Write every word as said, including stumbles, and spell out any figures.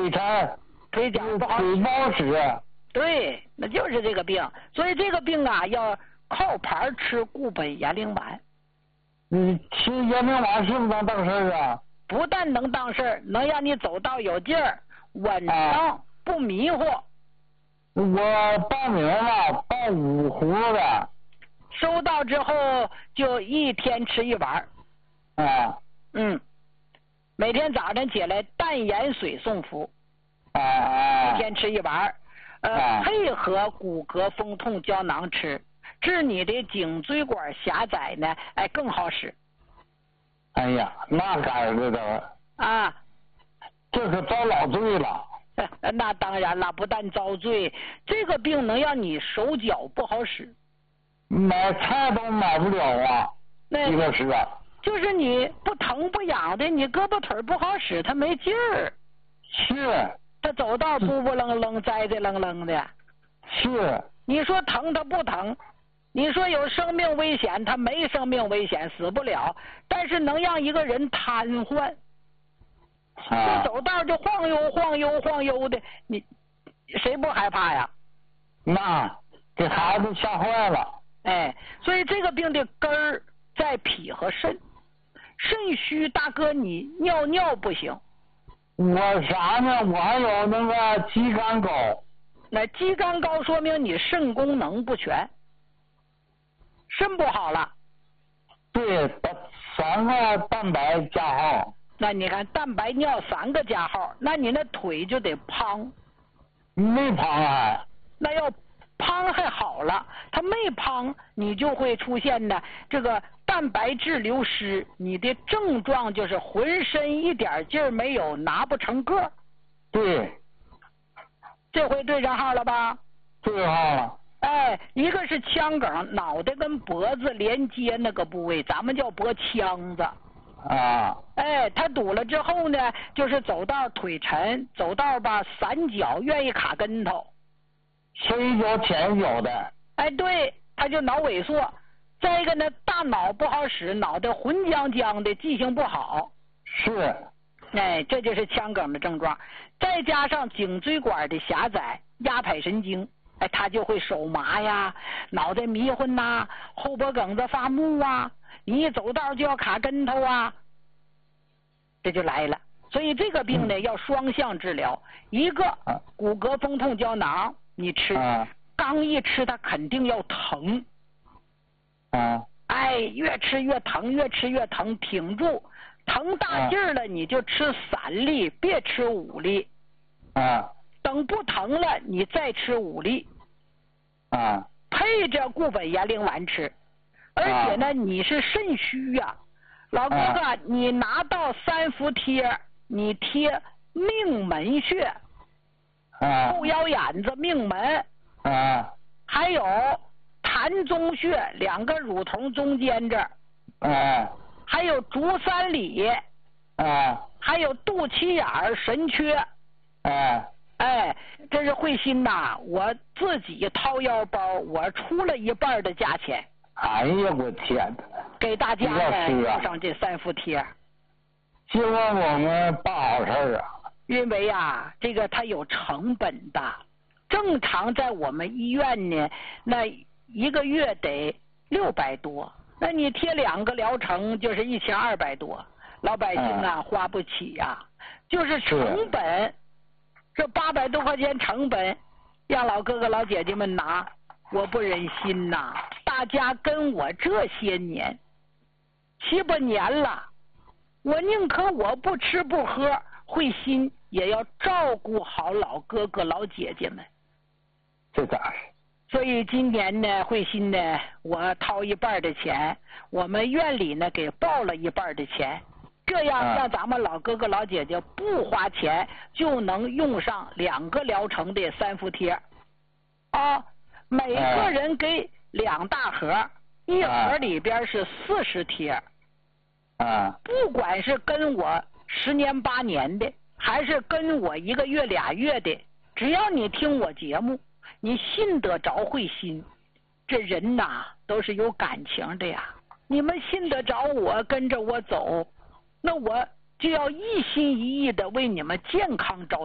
腿颤， 腿脚不好腿不好使。 对，那就是这个病。所以这个病啊，要靠牌吃固本延龄丸。 你吃延龄丸是不是能当事儿啊？ 不但能当事儿，能让你走道有劲儿，稳当、啊、不迷糊。 我报名了，报五壶的。 收到之后就一天吃一丸。 啊。 嗯。每天早晨起来淡盐水送服。 啊。 一天吃一丸。呃、啊，配合骨骼风痛胶囊吃，治你的颈椎管狭窄呢，哎，更好使。 哎呀，那干儿的啊， 这可遭老罪了。 那当然了，不但遭罪，这个病能让你手脚不好使， 买菜都买不了啊。 那一个是啊， 就是你不疼不痒的，你胳膊腿不好使，它没劲儿。 是。 他走道不不愣愣、栽栽愣愣的。 是。 你说疼他不疼，你说有生命危险他没生命危险，死不了，但是能让一个人瘫痪。 啊。 这走道就晃悠晃悠晃悠的，你谁不害怕呀？ 那给孩子吓坏了。 哎，所以这个病的根儿在脾和肾，肾虚，大哥你尿尿不行。 我啥呢？我还有那个肌酐高。 那肌酐高说明你肾功能不全，肾不好了。 对，三个蛋白加号。 那你看蛋白尿三个加号，那你那腿就得胖。 没胖啊？ 那要胖还好了，它没胖，你就会出现呢这个蛋白质流失，你的症状就是浑身一点劲儿没有，拿不成个。 对。 这回对上号了吧？ 对号了。 哎，一个是腔梗，脑袋跟脖子连接那个部位，咱们叫脖腔子。 啊。 哎，它堵了之后呢，就是走道腿沉，走道吧散脚，愿意卡跟头。 深一脚浅一脚的。 哎，对，他就脑萎缩。再一个呢，大脑不好使，脑袋浑浆浆的，记性不好。 是。 哎，这就是腔梗的症状。再加上颈椎管的狭窄，压迫神经，哎，他就会手麻呀，脑袋迷混呐，后脖梗子发木啊，你一走道就要卡跟头啊，这就来了。所以这个病呢，嗯、要双向治疗，一个骨骼风痛胶囊你吃， 啊、 刚一吃它肯定要疼。 啊。 哎，越吃越疼，越吃越疼，挺住。疼大劲儿了，你就吃三粒，别吃五粒。 啊。 等不疼了，你再吃五粒。 啊。 配着固本延龄丸吃，而且呢，啊、你是肾虚呀、啊，老哥哥，啊、你拿到三伏贴，你贴命门穴， 啊， 后腰眼子命门， 啊， 还有膻中穴两个乳头中间这儿， 啊。 还有足三里， 啊， 还有肚脐眼儿神阙， 哎， 哎，这是慧心呐！我自己掏腰包，我出了一半的价钱。 哎呀，我天哪！ 给大家呢附上这三伏贴。 希望我们办好事儿啊！ 因为啊，这个它有成本的，正常在我们医院呢，那一个月得六百多。那你贴两个疗程就是一千二百多，老百姓啊、嗯、花不起呀、啊，就是成本，这八百多块钱成本，让老哥哥老姐姐们拿，我不忍心呐！大家跟我这些年七八年了，我宁可我不吃不喝，慧心也要照顾好老哥哥老姐姐们。 这咋是？ 所以今年呢，慧心呢，我掏一半的钱，我们院里呢给报了一半的钱，这样让咱们老哥哥老姐姐不花钱就能用上两个疗程的三伏贴，啊，每个人给两大盒，一盒里边是四十贴， 啊， 不管是跟我十年八年的，还是跟我一个月俩月的，只要你听我节目。你信得着慧心，这人呐都是有感情的呀。你们信得着我，跟着我走，那我就要一心一意的为你们健康着